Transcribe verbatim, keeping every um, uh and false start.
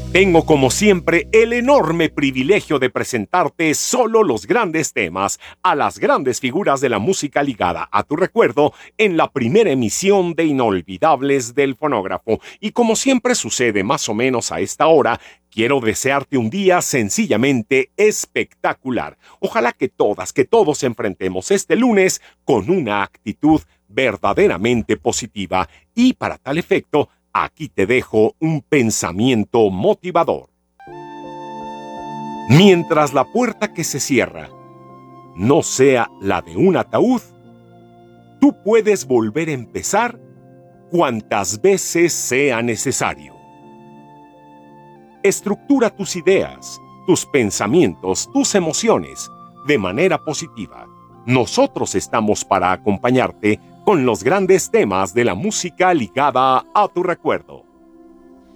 Tengo como siempre el enorme privilegio de presentarte solo los grandes temas a las grandes figuras de la música ligada a tu recuerdo en la primera emisión de Inolvidables del Fonógrafo. Y como siempre sucede más o menos a esta hora, quiero desearte un día sencillamente espectacular. Ojalá que todas, que todos enfrentemos este lunes con una actitud verdaderamente positiva y para tal efecto, aquí te dejo un pensamiento motivador. Mientras la puerta que se cierra no sea la de un ataúd, tú puedes volver a empezar cuantas veces sea necesario. Estructura tus ideas, tus pensamientos, tus emociones de manera positiva. Nosotros estamos para acompañarte con los grandes temas de la música ligada a tu recuerdo.